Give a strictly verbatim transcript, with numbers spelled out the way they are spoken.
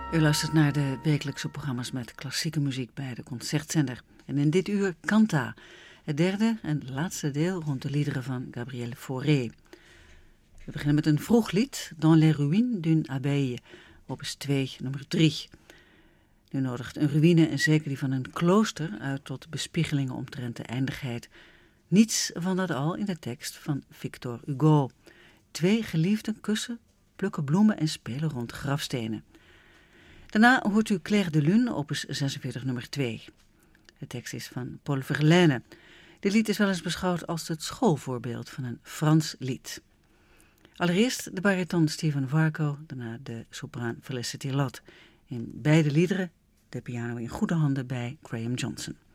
U luistert naar de wekelijkse programma's met klassieke muziek bij de Concertzender. En in dit uur Canta, het derde en laatste deel rond de liederen van Gabriel Fauré. We beginnen met een vroeg lied, Dans les ruines d'une abbaye, opus twee, nummer drie. Nu nodigt een ruïne, en zeker die van een klooster, uit tot bespiegelingen omtrent de eindigheid. Niets van dat al in de tekst van Victor Hugo. Twee geliefden kussen, plukken bloemen en spelen rond grafstenen. Daarna hoort u Clair de Lune, opus zesenveertig, nummer twee. De tekst is van Paul Verlaine. Dit lied is wel eens beschouwd als het schoolvoorbeeld van een Frans lied. Allereerst de bariton Stephen Varco, daarna de sopraan Felicity Lott. In beide liederen de piano in goede handen bij Graham Johnson.